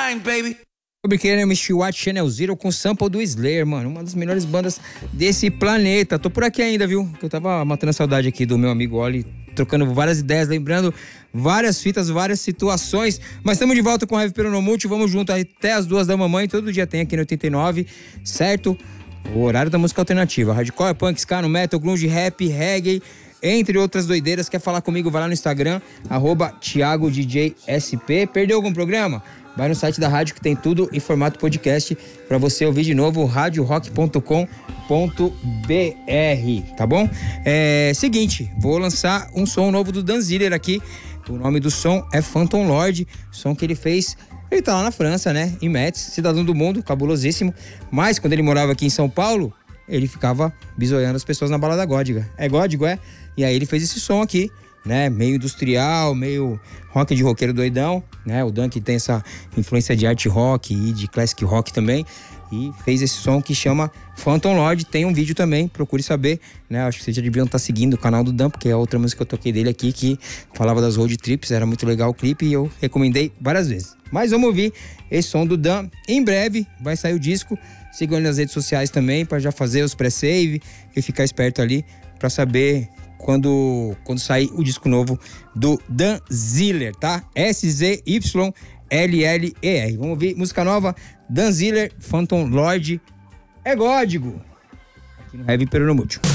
thing, baby. Fabricando Mr. White Channel Zero com sample do Slayer, mano. Uma das melhores bandas desse planeta. Tô por aqui ainda, viu? Eu tava matando a saudade aqui do meu amigo Oli, trocando várias ideias, lembrando várias fitas, várias situações. Mas estamos de volta com o Heavy Peronomútil. Vamos junto até as 2 da mamãe. Todo dia tem aqui no 89, certo? O horário da música alternativa. Hardcore, punk, ska, no metal, grunge, rap, reggae, entre outras doideiras. Quer falar comigo? Vai lá no Instagram, @ThiagoDJSP. Perdeu algum programa? Vai no site da rádio que tem tudo em formato podcast para você ouvir de novo, radiorock.com.br, tá bom? Seguinte, vou lançar um som novo do Dan Ziller aqui. O nome do som é Phantom Lord, som que ele fez. Ele tá lá na França, né? Em Metz, cidadão do mundo, cabulosíssimo. Mas quando ele morava aqui em São Paulo, ele ficava bisoiando as pessoas na balada gótica. É gótico, é? E aí ele fez esse som aqui, né? Meio industrial, meio rock de roqueiro doidão, né? O Dan que tem essa influência de art rock e de classic rock também. E fez esse som que chama Phantom Lord. Tem um vídeo também, procure saber, né? Acho que vocês já deviam estar seguindo o canal do Dan, porque é outra música que eu toquei dele aqui, que falava das road trips. Era muito legal o clipe e eu recomendei várias vezes. Mas vamos ouvir esse som do Dan. Em breve vai sair o disco. Sigam ele nas redes sociais também, para já fazer os pré-save e ficar esperto ali para saber quando sair o disco novo do Dan Ziller, tá? SZYLLER. Vamos ouvir música nova, Dan Ziller, Phantom Lord, é código, aqui no Heavy Peronomútil.